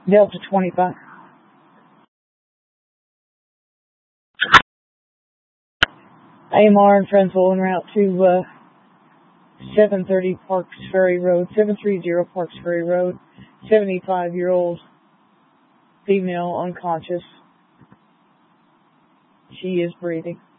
Delta 25. AMR and Friendsville en route to 730 Parks Ferry Road, 730 Parks Ferry Road, 75-year-old female unconscious. She is breathing.